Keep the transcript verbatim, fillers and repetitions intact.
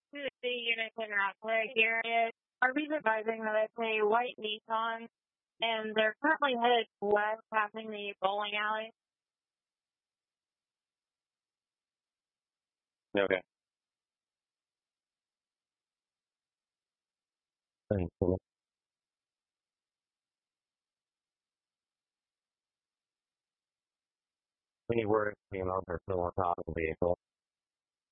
to the unit in Rockledge area. Are we advising that it's a white Nissan and they're currently headed west passing the bowling alley? Okay. Thanks. Any word females are still on top of the vehicle.